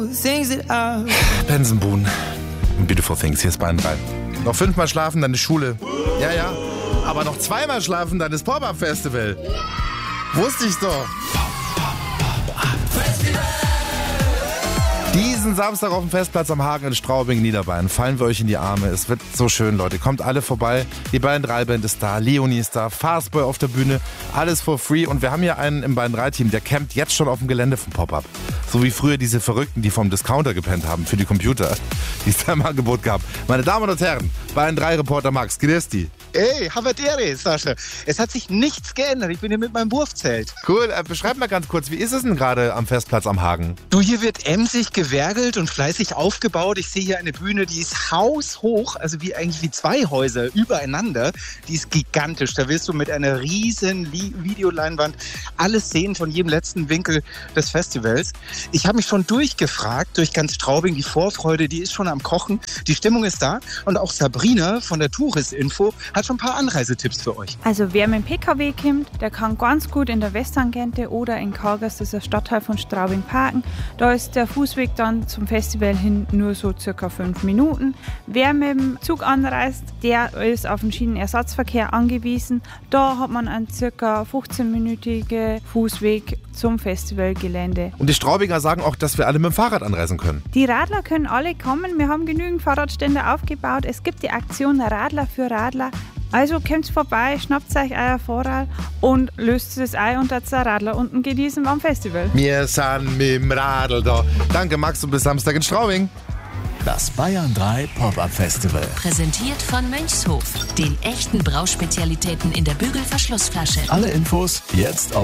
Bensenboon. Beautiful Things, hier ist Bayern 3. Noch 5-mal schlafen, dann ist Schule. Ja. Aber noch 2-mal schlafen, dann ist Pop-Up-Festival. Wusste ich doch. Diesen Samstag auf dem Festplatz am Hagen in Straubing, Niederbayern. Fallen wir euch in die Arme. Es wird so schön, Leute. Kommt alle vorbei. Die Bayern 3 Band ist da, Leonie ist da, Fastboy auf der Bühne. Alles for free. Und wir haben hier einen im Bayern 3 Team, der campt jetzt schon auf dem Gelände vom Pop-Up. So wie früher diese Verrückten, die vom Discounter gepennt haben für die Computer, die es da im Angebot gab. Meine Damen und Herren, Bayern 3 Reporter Max, grüß dich. Hey, Havadere, Sascha. Es hat sich nichts geändert. Ich bin hier mit meinem Wurfzelt. Cool, beschreib mal ganz kurz, wie ist es denn gerade am Festplatz am Hagen? Du, hier wird emsig gewerkelt und fleißig aufgebaut. Ich sehe hier eine Bühne, die ist haushoch, also eigentlich wie 2 Häuser übereinander. Die ist gigantisch. Da wirst du mit einer riesen Videoleinwand alles sehen von jedem letzten Winkel des Festivals. Ich habe mich schon durchgefragt, durch ganz Straubing. Die Vorfreude, die ist schon am Kochen. Die Stimmung ist da. Und auch Sabrina von der Touristinfo hat schon ein paar Anreisetipps für euch. Also wer mit dem PKW kommt, der kann ganz gut in der Westtangente oder in Kargas, das ist ein Stadtteil von Straubing, parken. Da ist der Fußweg dann zum Festival hin nur so circa 5 Minuten. Wer mit dem Zug anreist, der ist auf den Schienenersatzverkehr angewiesen. Da hat man einen circa 15-minütigen Fußweg zum Festivalgelände. Und die Straubinger sagen auch, dass wir alle mit dem Fahrrad anreisen können. Die Radler können alle kommen. Wir haben genügend Fahrradstände aufgebaut. Es gibt die Aktion Radler für Radler. Also kommt vorbei, schnappt euch euer Fahrrad und löst das Ei unter der Radler unten genießen am Festival. Wir sind mit dem Radl da. Danke Max und bis Samstag in Straubing. Das Bayern 3 Pop-Up Festival. Präsentiert von Mönchshof, den echten Brauspezialitäten in der Bügelverschlussflasche. Alle Infos jetzt auf